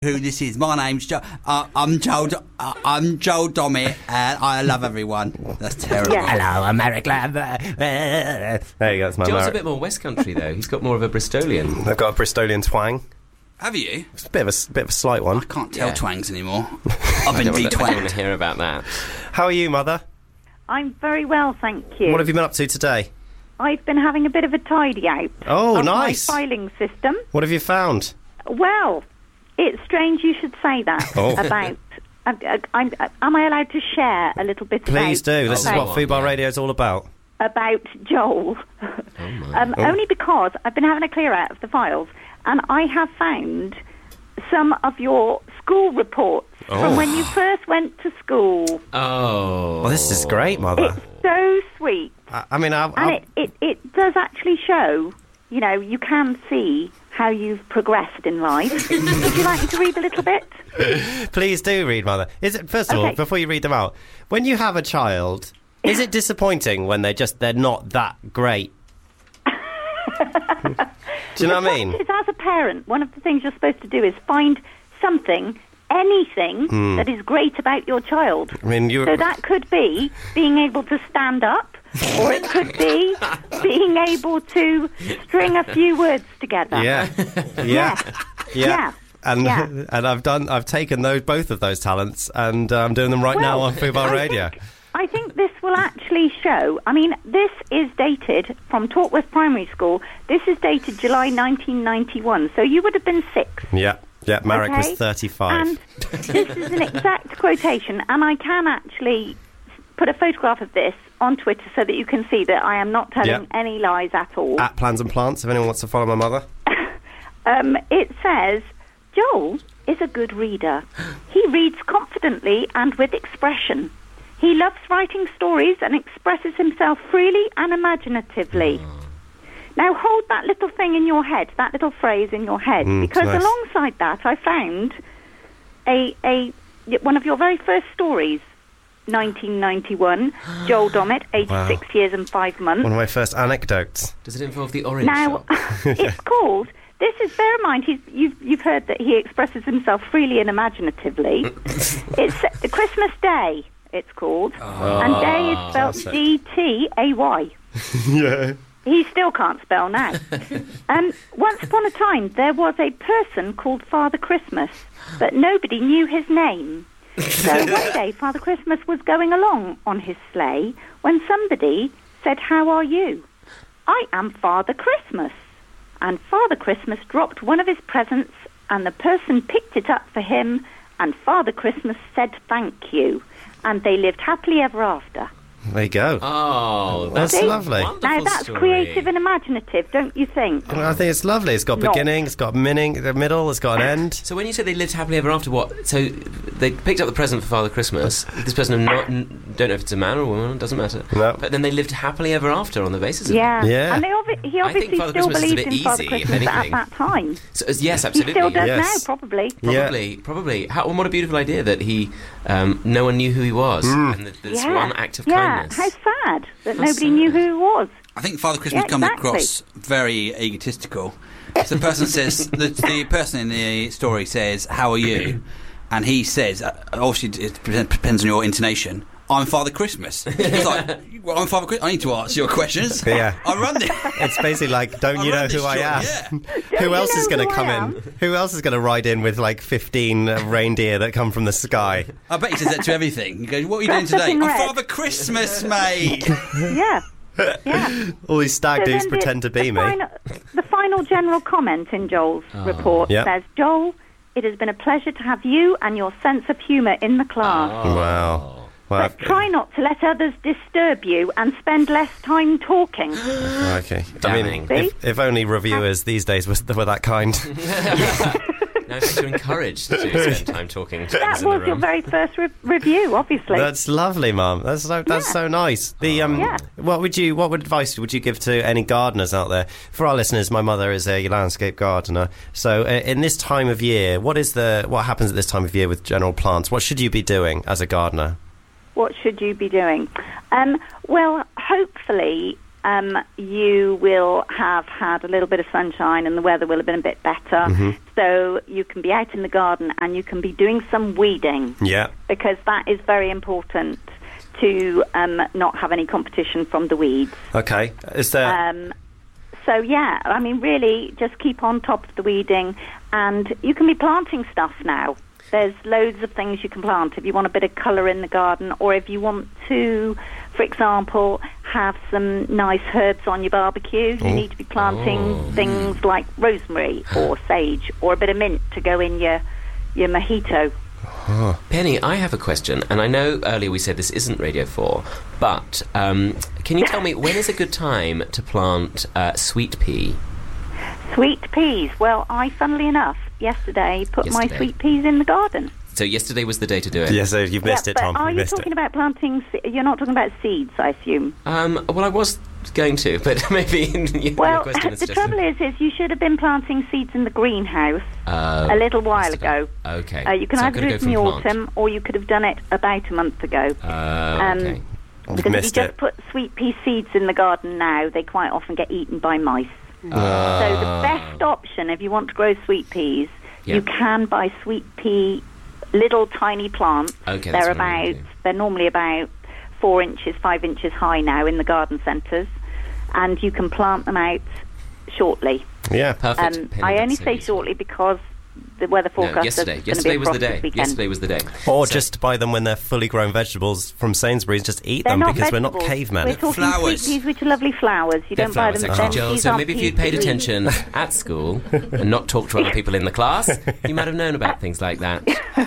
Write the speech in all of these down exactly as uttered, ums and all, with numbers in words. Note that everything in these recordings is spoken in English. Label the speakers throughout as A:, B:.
A: Who this is? My name's Joe. Uh, I'm Joel. Do- uh, I'm Joel Dommett, and I love everyone. That's terrible.
B: Yeah.
C: Hello, America. There you go. That's my
D: Joel's
C: Ameri-
D: a bit more West Country though. He's got more of a Bristolian.
C: I've got a Bristolian twang.
A: Have you?
C: It's a bit of a bit of a slight one.
A: I can't tell
D: Yeah.
A: twangs anymore. I've
D: I
A: been
D: don't want to
A: de-twanged.
D: hear about that.
C: How are you, Mother?
B: I'm very well, thank you.
C: What have you been up to today?
B: I've been having a bit of a tidy out
C: Oh,
B: of
C: nice.
B: my filing system.
C: What have you found?
B: Well, it's strange you should say that
C: Oh.
B: about... Uh, uh, I'm, uh, am I allowed to share a little bit
C: Please
B: about,
C: do. This
B: about,
C: is what Fubar
D: yeah.
C: Radio is all about.
B: about Joel?
D: Oh my.
B: um,
C: Oh.
B: Only because I've been having a clear out of the files, and I have found some of your school reports
C: Oh.
B: from when you first went to school.
D: Oh.
C: Well, this is great, Mother.
B: It's so sweet.
C: I, I mean, I'll,
B: And
C: I'll,
B: it, it, it does actually show, you know, you can see how you've progressed in life. Would you like me to read a little bit?
C: please do read, Mother. Is it first of all,
B: Okay.
C: before you read them out, when you have a child, is it disappointing when they just they're not that great? Do you know what I mean?
B: It's as a parent, one of the things you're supposed to do is find something, anything,
C: Hmm.
B: that is great about your child.
C: I mean, you.
B: So that could be being able to stand up, or it could be being able to string a few words together.
C: Yeah, yeah, yeah.
B: Yeah.
C: And
B: Yeah.
C: and I've done I've taken those both of those talents and uh, I'm doing them right now
B: Well,
C: on Fubar
B: I
C: Radio.
B: think- I think this will actually show. I mean, this is dated from Tortworth Primary School. This is dated July nineteen ninety-one. So you would have been six.
C: Yeah, yeah. Marek
B: Okay.
C: was thirty-five.
B: And this is an exact quotation, and I can actually put a photograph of this on Twitter so that you can see that I am not telling
C: Yep.
B: any lies at all.
C: At Plans and Plants, if anyone wants to follow my mother.
B: Um, it says, Joel is a good reader. He reads confidently and with expression. He loves writing stories and expresses himself freely and imaginatively. Now hold that little thing in your head, that little phrase in your head,
C: Mm,
B: because
C: nice.
B: alongside that I found a a one of your very first stories, nineteen ninety-one, Joel Dommett, aged
C: Wow.
B: six years and five months.
C: One of my first anecdotes.
D: Does it involve the orange
B: Now,
D: shop?
B: it's called... This is, bear in mind, he's, you've, you've heard that he expresses himself freely and imaginatively. It's uh, Christmas Day, it's called. and day is spelled
D: classic.
B: D T A Y.
C: Yeah.
B: He still can't spell now. um, once upon a time, there was a person called Father Christmas, but nobody knew his name. So one day, Father Christmas was going along on his sleigh when somebody said, "How are you?" "I am Father Christmas." And Father Christmas dropped one of his presents, and the person picked it up for him, and Father Christmas said thank you. And they lived happily ever after.
C: There you go.
D: Oh,
C: That's
D: that's, a
C: lovely.
D: wonderful
B: Now, that's
D: story.
B: creative and imaginative, don't you think?
C: Well, I think it's lovely. It's got
B: Not.
C: beginning, it's got middle, the middle, it's got an end.
D: So when you say they lived happily ever after, what? So they picked up the present for Father Christmas. This person not, n- don't know if it's a man or a woman. Doesn't matter.
C: No.
D: But then they lived happily ever after on the basis of
B: Yeah.
C: Yeah.
B: And they obvi- he
D: I think
B: obviously
D: Father
B: still
D: Christmas is a
B: believed
D: bit
B: in Father
D: easy, if
B: Christmas at
D: anything.
B: that time.
D: So, uh, yes,
B: He
D: absolutely.
B: still does
C: Yes.
B: now, probably.
D: Probably, probably. How, and what a beautiful idea that he, um, no one knew who he was,
C: Mm.
D: and that this
B: yeah.
D: one act of
B: yeah.
D: kindness.
B: How sad that
D: How
B: nobody
D: sad.
B: knew who he was.
A: I think Father Christmas
B: Yeah,
A: comes
B: exactly.
A: across very egotistical. So the person says, the, the person in the story says, "How are you?" And he says, uh, obviously it depends on your intonation, "I'm Father Christmas." He's like, "Well, I'm Father Christmas. I need to answer your questions.
C: Yeah.
A: I run this.
C: It's basically like, don't
A: I
C: you know
A: run this
C: who I
A: show,
C: am?
A: yeah.
C: Who
B: you
C: else is
B: know
C: going to
B: who I
C: come
B: am?
C: in? Who else is going to ride in with like fifteen uh, reindeer that come from the sky?
A: I bet he says that to everything. He goes, "What are you doing
B: Dressed up
A: today?"
B: in
A: "I'm
B: red."
A: Father Christmas, mate."
B: Yeah. Yeah.
C: All these stag
B: So
C: dudes
B: then the-
C: pretend to be
B: the
C: me.
B: Final, the final general comment in Joel's report
C: Yep.
B: says, "Joel, it has been a pleasure to have you and your sense of humour in the class.
C: Wow. Well,
B: But try not to let others disturb you and spend less time talking."
C: okay. I
D: Damning.
C: mean, if, if only reviewers these days were, were that kind.
D: Now, in fact, you're encouraged to spend time talking to
B: That
D: others in the
B: was your
D: room.
B: very first re- review, obviously.
C: That's lovely, Mum. That's so that's
B: Yeah.
C: so nice. The um,
B: Yeah.
C: what would you what would advice would you give to any gardeners out there? For our listeners, my mother is a landscape gardener. So, uh, in this time of year, what is the what happens at this time of year with general plants? What should you be doing as a gardener?
B: What should you be doing? Um, well, hopefully, um, you will have had a little bit of sunshine and the weather will have been a bit better.
C: Mm-hmm.
B: So you can be out in the garden and you can be doing some weeding.
C: Yeah.
B: Because that is very important to um, not have any competition from the weeds.
C: Okay. Is there...
B: Um, so, yeah, I mean, really, just keep on top of the weeding. And you can be planting stuff now. There's loads of things you can plant if you want a bit of colour in the garden, or if you want to, for example, have some nice herbs on your barbecue. You
C: Oh.
B: need to be planting
D: Oh.
B: things like rosemary or sage or a bit of mint to go in your, your mojito.
D: Penny, I have a question, and I know earlier we said this isn't Radio four, but um, can you tell me when is a good time to plant uh, sweet pea?
B: Sweet peas. Well, I, funnily enough, yesterday put
D: Yesterday.
B: my sweet peas in the garden.
D: So yesterday was the day to do it.
C: Yeah, so you've missed
B: yeah,
C: it,
B: but
C: Tom.
B: are
C: You've
B: you
C: missed
B: talking
C: it.
B: about planting... se- You're not talking about seeds, I assume.
D: Um, well, I was going to, but maybe your
B: Well,
D: question is
B: the
D: just...
B: trouble is, is you should have been planting seeds in the greenhouse
D: Uh,
B: a little while
D: yesterday.
B: ago.
D: Okay.
B: Uh, you can
D: So I've
B: either
D: got
B: do
D: to
B: it in
D: go
B: the
D: from plant.
B: autumn, or you could have done it about a month ago.
D: Uh,
B: Um,
D: okay.
C: I've
B: Because if you
C: missed
B: just
C: it.
B: put sweet pea seeds in the garden now, they quite often get eaten by mice.
D: Uh,
B: So the best option, if you want to grow sweet peas,
D: Yeah.
B: you can buy sweet pea little tiny plants.
D: Okay, that's
B: they're
D: what I'm
B: about
D: gonna do.
B: they're normally about four inches, five inches high now in the garden centres, and you can plant them out shortly.
C: Yeah.
D: Perfect.
B: Um,
D: Penny,
B: I
D: that's
B: only
D: so
B: say
D: useful.
B: shortly because the weather forecast
D: No,
B: says
D: yesterday.
B: it's
D: Yesterday
B: going to
D: was
B: be
D: the
B: a frost
D: day.
B: this weekend.
D: Yesterday was the day.
C: Or
D: So-
C: just buy them when they're fully grown vegetables from Sainsbury's. Just eat
B: They're
C: them
B: not
C: because we're not
B: vegetables.
C: cavemen.
B: We're talking
A: Flowers.
B: sweet peas, which are lovely flowers. You
D: They're
B: don't buy
D: flowers,
B: them.
D: actually,
B: then
D: Joel.
B: these
D: So
B: aren't
D: maybe if
B: peas
D: you'd paid
B: to eat.
D: attention at school and not talked to other people in the class, you might have known about things like that.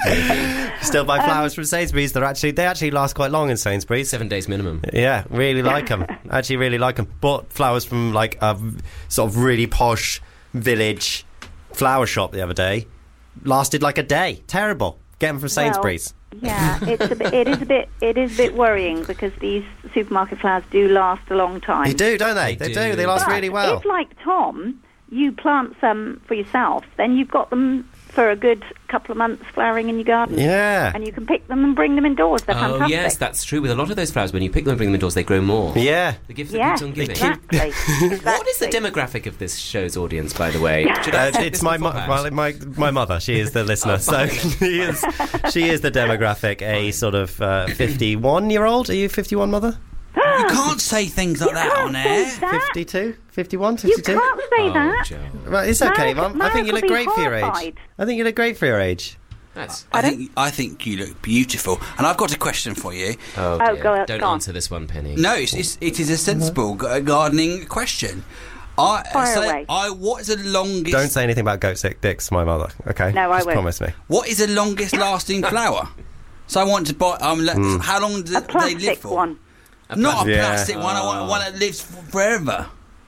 D: Maybe.
C: Still
B: Um,
C: buy flowers from Sainsbury's. They're actually they actually last quite long in Sainsbury's.
D: Seven days minimum.
C: Yeah, really like them. Actually, really like them. Bought flowers from like a v- sort of really posh village flower shop the other day. Lasted like a day. Terrible. Get them from Sainsbury's.
B: Well, yeah, it's a bit, it is a bit it is a bit worrying because these supermarket flowers do last a long time.
C: They do, don't they?
D: They
C: They, do.
D: do.
C: They last
B: But
C: really well.
B: if, like Tom, you plant some for yourself, then you've got them for a good couple of months flowering in your garden.
C: Yeah.
B: And you can pick them and bring them indoors. They're
D: Oh,
B: fantastic.
D: yes, that's true. With a lot of those flowers, when you pick them and bring them indoors, they grow more.
C: Yeah.
D: The gift that
B: Yeah,
D: keeps on giving.
B: exactly. exactly.
D: What is the demographic of this show's audience, by the way? Should I
C: Uh,
D: check
C: it's
D: this
C: my, mu-
D: beforehand?
C: my my my mother. She is the listener,
D: Oh,
C: so
D: fine.
C: she is she is the demographic. A sort of uh, fifty-one year old. Are you fifty-one, mother?
A: You can't say things like
B: You
A: that
B: can't
A: on
B: say
A: air.
B: that.
C: fifty-two, fifty-one,
B: You
C: fifty-two.
B: can't say
D: Oh,
B: that.
D: Joel.
C: Right, it's okay,
B: Mark-
C: Mum. I think you
B: Mark
C: look
B: will be
C: great for your age.
B: horrified.
C: I think you look great for your age.
D: That's...
A: I think I think you look beautiful, and I've got a question for you.
D: Oh,
B: Oh,
D: dear.
B: go-
D: Don't
B: go on.
D: answer this one, Penny.
A: No, it's, it's it is a sensible g- gardening question. I
B: Fire
A: so
B: away.
A: I what is the longest?
C: Don't say anything about goat sick dicks, my mother. Okay.
B: No, I
C: Just
B: won't.
C: promise me.
A: What is the longest lasting flower? So I want to buy. Um, le-
C: Hmm.
A: how long do
B: A
A: they live
B: plastic
A: for?
B: one.
D: A
A: Not a
C: Yeah.
A: plastic one. I want one that lives f- forever.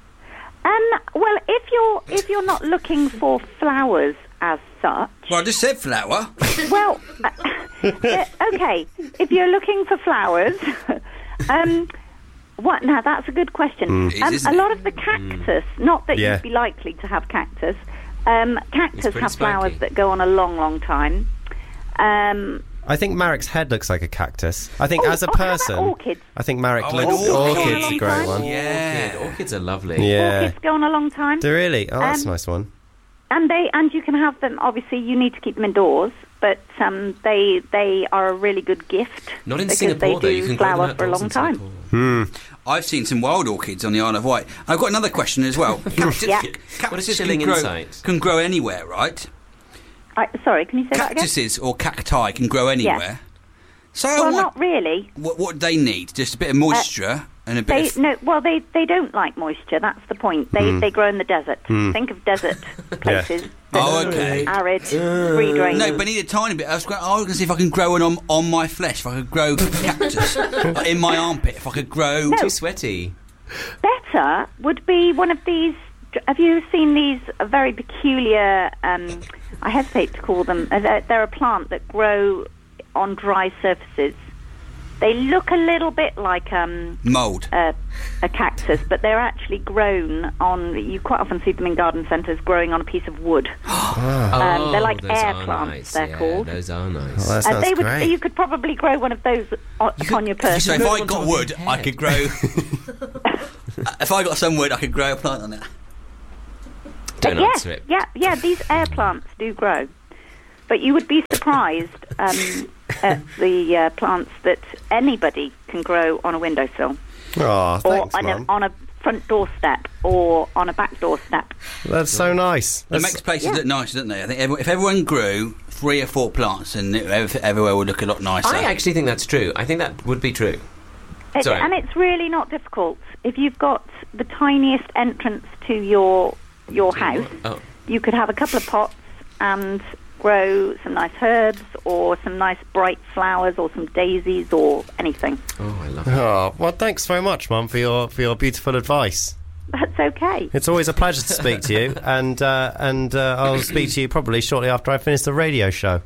B: Um, well, if you're if you're not looking for flowers as such,
A: Well, I just said flower.
B: well, uh, uh, okay. If you're looking for flowers, um, what? Now that's a good question.
A: It is,
B: Um,
A: isn't
B: a
A: it?
B: lot of the cactus, not that
C: Yeah.
B: you'd be likely to have cactus. Um, cactus
D: pretty
B: have flowers
D: spiky.
B: that go on a long, long time. Um,
C: I think Marek's head looks like a cactus. I think
B: Oh,
C: as a
B: oh, how about
C: person,
B: orchids?
C: I think Marek
A: Oh,
C: looks.
A: an orchid.
C: Orchid's a great one.
A: Yeah.
D: Orchid. Orchids are lovely.
C: Yeah.
B: orchids go on a long time.
C: Do really? Oh, that's
B: Um,
C: a nice one.
B: And they and you can have them. Obviously, you need to keep them indoors, but um, they they are a really good gift.
D: Not in
B: because
D: Singapore,
B: they
D: though.
B: do
D: You can grow them
B: flower for a
D: outdoors
B: long
D: in
B: time.
D: Singapore.
A: I've seen some wild orchids on the Isle of Wight. I've got another question as well. Cactus,
B: Yeah.
A: cactuses
D: chilling
A: can grow,
D: insight?
A: can grow anywhere, right?
B: I, sorry, can you say that again?
A: Cactuses or cacti can grow anywhere. So
B: Well,
A: what,
B: not really.
A: what, what do they need? Just a bit of moisture and a bit
B: They
A: of...
B: no. Well, they, they don't like moisture. That's the point. They
C: Hmm.
B: they grow in the desert. Think of desert places. that
A: Oh,
B: are
A: okay.
B: Arid, free drainage.
A: No, but I need a tiny bit. I was, going, I was going to see if I can grow one on, on my flesh. If I could grow cactus like in my armpit. If I could grow...
B: No.
D: Too sweaty.
B: Better would be one of these. Have you seen these uh, very peculiar? Um, I hesitate to call them. Uh, they're, they're a plant that grow on dry surfaces. They look a little bit like um,
A: Mould.
B: a, a cactus, but they're actually grown on. You quite often see them in garden centres growing on a piece of wood. Um, they're like
D: those
B: air
D: are
B: plants,
D: nice.
B: they're
D: yeah,
B: called.
D: Those are nice.
C: Oh, that sounds
B: they would.
C: great.
B: You could probably grow one of those on,
D: You could-
B: on your
A: So
B: person.
A: if
D: grow
A: I
D: on
A: got
D: top of
A: wood,
D: your
A: I
D: head.
A: could grow... if I got some wood, I could grow a plant on it.
D: Don't
B: Uh, yes,
D: answer it.
B: Yeah, yeah, these air plants do grow. But you would be surprised um, at the uh, plants that anybody can grow on a windowsill.
C: Oh, thanks,
B: or on
C: Mum.
B: a, on a front doorstep or on a back doorstep.
C: That's so nice.
A: It
C: That's-
A: makes places
B: Yeah.
A: look nice, doesn't they? I think every, if everyone grew three or four plants, and it, ev- everywhere would look a lot nicer.
D: I actually think that's true. I think that would be true.
B: It,
D: Sorry.
B: and it's really not difficult. If you've got the tiniest entrance to your your house,
D: Oh.
B: you could have a couple of pots and grow some nice herbs or some nice bright flowers or some daisies or anything.
D: Oh, I love it.
C: Oh, well, thanks very much, Mum, for your for your beautiful advice.
B: That's okay.
C: It's always a pleasure to speak to you, and uh, and uh, I'll speak to you probably shortly after I finish the radio show.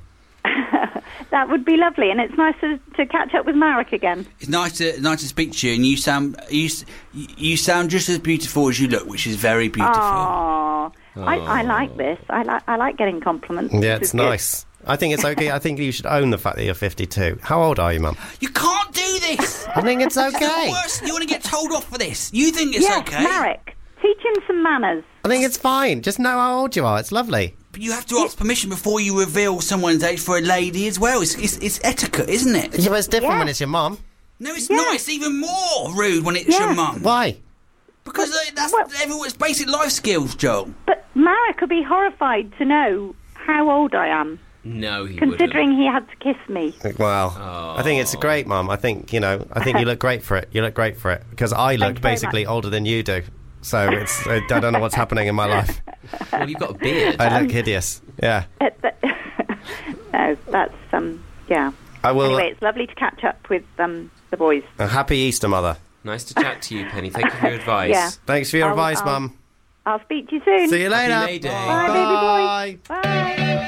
B: That would be lovely, and it's nice to, to catch up with Marek again.
A: It's nice to nice to speak to you, and you sound you s- you sound just as beautiful as you look, which is very beautiful.
B: Aww. I, I like this. I like I like getting compliments.
C: Yeah,
B: This
C: it's
B: is good.
C: nice. I think it's okay. I think you should own the fact that you're fifty-two. How old are you, Mum?
A: You can't do this.
C: I think it's
A: It's
C: okay.
A: the worst. You want to get told off for this? You think it's
B: Yes,
A: okay?
B: Marek, teach him some manners.
C: I think it's fine. Just know how old you are. It's lovely.
A: But you have to ask permission before you reveal someone's age for a lady as well. It's it's, it's etiquette, isn't it?
C: Yeah, but it's different
B: Yeah.
C: when it's your mum.
A: No, it's
B: Yeah.
A: not. It's even more rude when it's
B: Yeah.
A: your mum.
C: Why?
A: Because uh, that's
B: Well-
A: everyone's basic life skills, Joel.
B: But Marek would be horrified to know how old I am,
D: No, he
B: considering he had to kiss me.
C: Well,
D: Oh.
C: I think it's great, Mum. I think, you know, I think you look great for it. You look great for it. Because I look
B: you very
C: basically older than you do. So it's I don't know what's happening in my life.
D: wouldn't. Well, you've got a beard.
C: I look hideous. Yeah.
B: Uh, but- no, that's um, yeah.
C: I will.
B: Anyway, it's lovely to catch up with um the boys.
C: A happy Easter, Mother.
D: Nice to chat to you, Penny. Thank you for your advice.
B: Yeah.
C: Thanks for your
B: I'll-
C: advice,
B: I'll-
C: Mum.
B: I'll speak to you soon.
C: See you later.
D: Happy May Day.
B: Bye, baby boy.
C: Bye.
B: Bye.